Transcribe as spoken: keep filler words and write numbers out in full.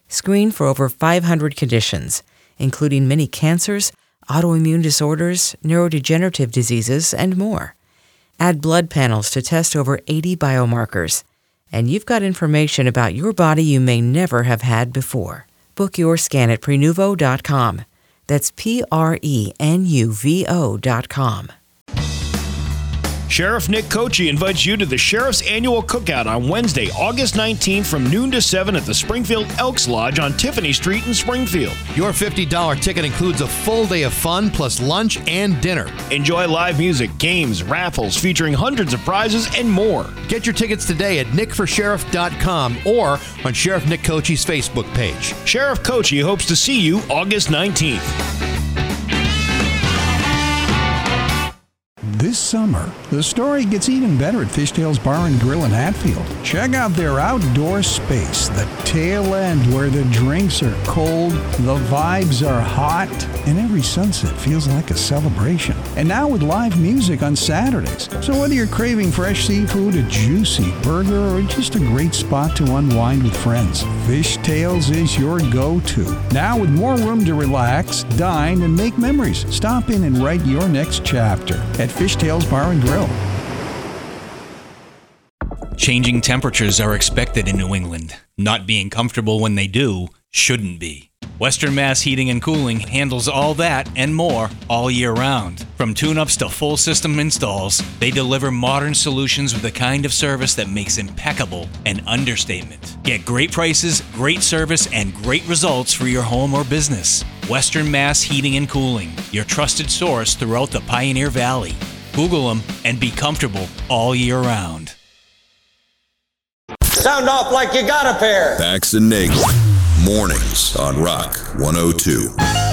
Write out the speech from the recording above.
Screen for over five hundred conditions, including many cancers, autoimmune disorders, neurodegenerative diseases, and more. Add blood panels to test over eighty biomarkers, and you've got information about your body you may never have had before. Book your scan at prenuvo dot com. That's P R E N U V O dot com. Sheriff Nick Kochi invites you to the Sheriff's Annual Cookout on Wednesday, August nineteenth from noon to seven at the Springfield Elks Lodge on Tiffany Street in Springfield. Your fifty dollars ticket includes a full day of fun plus lunch and dinner. Enjoy live music, games, raffles featuring hundreds of prizes and more. Get your tickets today at nick for sheriff dot com or on Sheriff Nick Kochi's Facebook page. Sheriff Kochi hopes to see you August nineteenth. This summer, the story gets even better at Fishtails Bar and Grill in Hatfield. Check out their outdoor space, the tail end where the drinks are cold, the vibes are hot, and every sunset feels like a celebration. And now with live music on Saturdays. So whether you're craving fresh seafood, a juicy burger, or just a great spot to unwind with friends, Fishtails is your go-to. Now with more room to relax, dine, and make memories. Stop in and write your next chapter at Fishtails Bar and Grill. Changing temperatures are expected in New England. Not being comfortable when they do shouldn't be. Western Mass Heating and Cooling handles all that and more all year round. From tune-ups to full system installs, they deliver modern solutions with the kind of service that makes impeccable an understatement. Get great prices, great service, and great results for your home or business. Western Mass Heating and Cooling, your trusted source throughout the Pioneer Valley. Google them and be comfortable all year round. Sound off like you got a pair. Bax and Nagel, mornings on Rock one oh two.